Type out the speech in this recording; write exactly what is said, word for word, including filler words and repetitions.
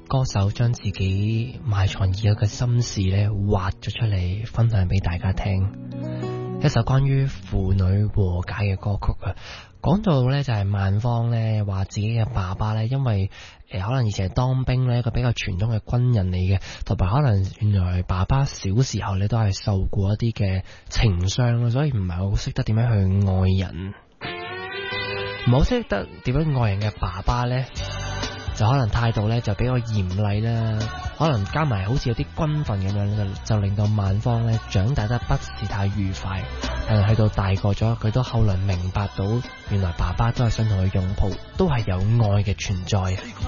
歌手將自己埋藏已久嘅心事咧挖咗出嚟，分享俾大家聽。一首關於父女和解嘅歌曲啊，講到咧就係萬芳咧話自己嘅爸爸咧，因為誒、呃、可能以前係當兵咧，一個比較傳統嘅軍人嚟嘅，同埋可能原來爸爸小時候咧都係受過一啲嘅情傷，所以唔係好識得點樣去愛人，唔好識得點樣愛人嘅爸爸咧，就可能態度咧就比較嚴厲啦，可能加埋好似有啲軍訓咁樣，就就令到萬芳咧長大得不是太愉快。但係去到大個咗，佢都後來明白到，原來爸爸都係想同佢擁抱，都係有愛嘅存在。